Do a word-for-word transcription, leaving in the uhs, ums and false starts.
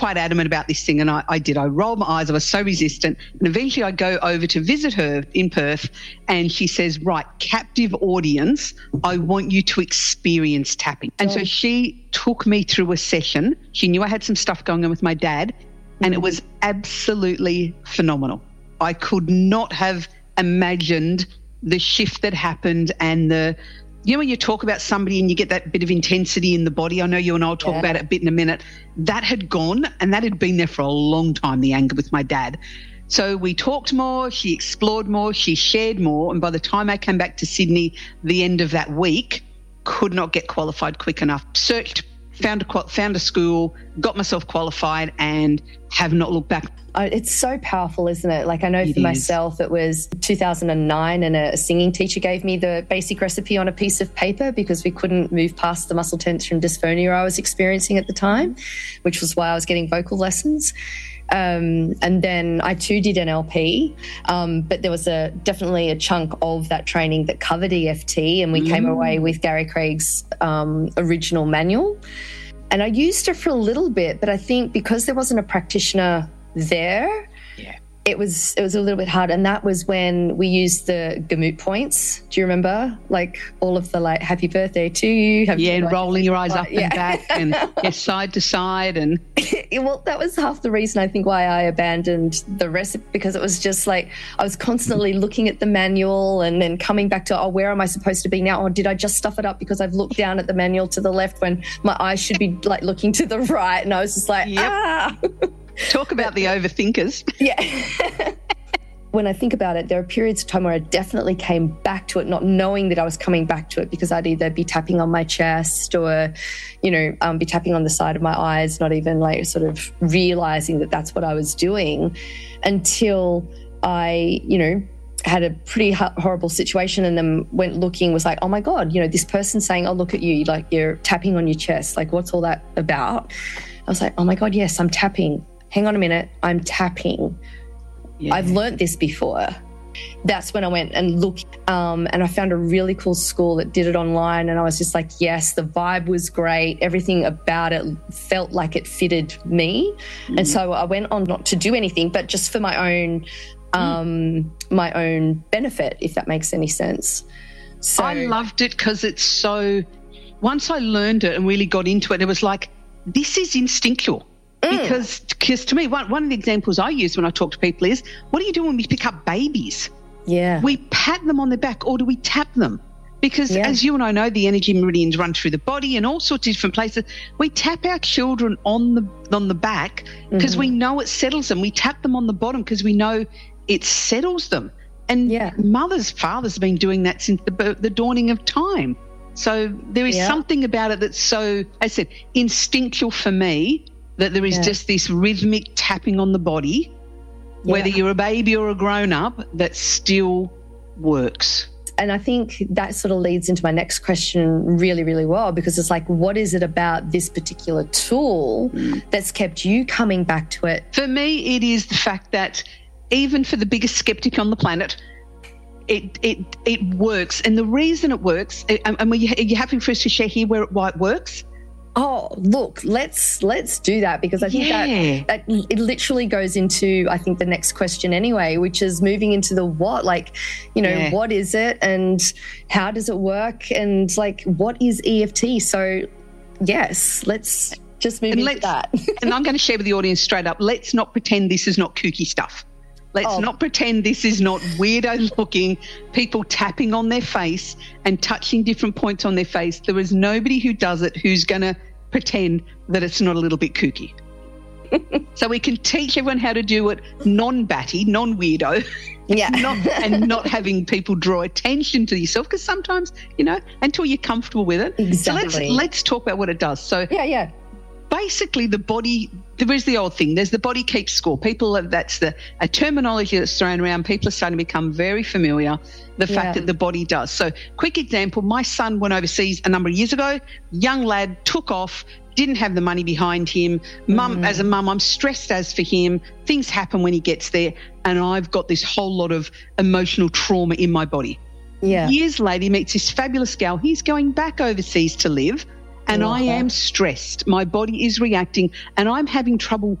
quite adamant about this thing, and I, I did. I rolled my eyes. I was so resistant. And eventually I go over to visit her in Perth, and she says, right, captive audience, I want you to experience tapping. And oh. so she took me through a session. She knew I had some stuff going on with my dad, mm-hmm. and it was absolutely phenomenal. I could not have imagined the shift that happened and the, you know, when you talk about somebody and you get that bit of intensity in the body, I know you and I'll talk yeah. about it a bit in a minute, that had gone, and that had been there for a long time, the anger with my dad. So we talked more, she explored more, she shared more, and by the time I came back to Sydney the end of that week, could not get qualified quick enough. Searched, found a, found a school, got myself qualified, and have not looked back. Oh, it's so powerful, isn't it? Like I know it for is. myself, it was two thousand nine and a singing teacher gave me the basic recipe on a piece of paper because we couldn't move past the muscle tension dysphonia I was experiencing at the time, which was why I was getting vocal lessons. Um, and then I too did N L P, um, but there was a definitely a chunk of that training that covered E F T, and we mm. came away with Gary Craig's um, original manual. And I used it for a little bit, but I think because there wasn't a practitioner there, yeah. it was it was a little bit hard. And that was when we used the Gamut points. Do you remember? Like all of the like happy birthday to you. Happy yeah, and birthday. rolling your eyes up yeah. and back and yeah, side to side. And well, that was half the reason I think why I abandoned the recipe, because it was just like I was constantly looking at the manual and then coming back to, oh, where am I supposed to be now? Or did I just stuff it up because I've looked down at the manual to the left when my eyes should be like looking to the right? And I was just like, yep. ah. Talk about the overthinkers. Yeah. When I think about it, there are periods of time where I definitely came back to it, not knowing that I was coming back to it, because I'd either be tapping on my chest or, you know, um, be tapping on the side of my eyes, not even like sort of realizing that that's what I was doing until I, you know, had a pretty horrible situation and then went looking, was like, oh my God, you know, this person's saying, oh, look at you, like you're tapping on your chest. Like, what's all that about? I was like, oh my God, yes, I'm tapping. Hang on a minute, I'm tapping. Yeah. I've learnt this before. That's when I went and looked um, and I found a really cool school that did it online, and I was just like, yes, the vibe was great. Everything about it felt like it fitted me. Mm. And so I went on not to do anything, but just for my own um, mm. my own benefit, if that makes any sense. So I loved it because it's so, once I learned it and really got into it, it was like, this is instinctual. Mm. Because, because to me, one, one of the examples I use when I talk to people is, what do you do when we pick up babies? Yeah. We pat them on the back, or do we tap them? Because yeah. as you and I know, the energy meridians run through the body and all sorts of different places. We tap our children on the on the back because mm-hmm. we know it settles them. We tap them on the bottom because we know it settles them. And yeah. mothers, fathers have been doing that since the, the dawning of time. So there is yeah. something about it that's so, as I said, instinctual for me, that there is yeah. just this rhythmic tapping on the body, yeah. whether you're a baby or a grown-up, that still works. And I think that sort of leads into my next question really, really well, because it's like, what is it about this particular tool mm. that's kept you coming back to it? For me, it is the fact that even for the biggest skeptic on the planet, it it it works. And the reason it works, and are you happy for us to share here where why it works? Oh, look, let's let's do that, because I think yeah. that, that it literally goes into, I think, the next question anyway, which is moving into the what, like, you know, yeah. what is it and how does it work, and like, what is E F T? So, yes, let's just move and into that. And I'm going to share with the audience straight up, let's not pretend this is not kooky stuff. Let's oh. not pretend this is not weirdo looking people tapping on their face and touching different points on their face. There is nobody who does it who's going to pretend that it's not a little bit kooky. So we can teach everyone how to do it non-batty, non-weirdo, yeah, not, and not having people draw attention to yourself, because sometimes, you know, until you're comfortable with it. Exactly. So let's, let's talk about what it does. So yeah, yeah. Basically, the body, there is the old thing, there's the body keeps score. People, that's the a terminology that's thrown around. People are starting to become very familiar, the fact yeah. that the body does. So quick example, my son went overseas a number of years ago, young lad, took off, didn't have the money behind him. Mum, mm. as a mum, I'm stressed as for him. Things happen when he gets there, and I've got this whole lot of emotional trauma in my body. Yeah. Years later, he meets this fabulous gal. He's going back overseas to live. and I am stressed. My body is reacting and I'm having trouble